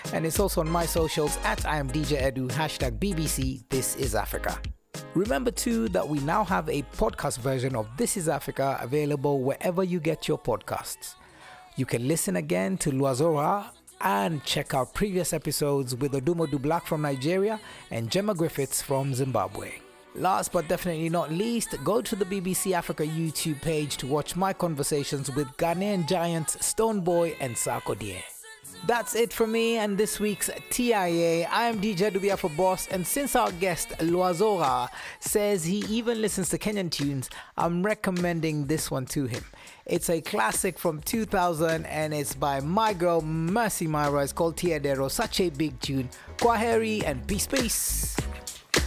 and it's also on my socials at I am DJ Edu, #BBC This Is Africa. Remember too that we now have a podcast version of This Is Africa available wherever you get your podcasts. You can listen again to Luazora and check out previous episodes with Odumodu Black from Nigeria and Gemma Griffiths from Zimbabwe. Last but definitely not least, go to the BBC Africa YouTube page to watch my conversations with Ghanaian giants Stonebwoy and Sarkodie. That's it for me and this week's TIA. I am DJ Edu, the Afro Boss, and since our guest Luazora says he even listens to Kenyan tunes, I'm recommending this one to him. It's a classic from 2000 and it's by my girl Mercy Myra. It's called Tiedero. Such a big tune. Kwaheri and peace.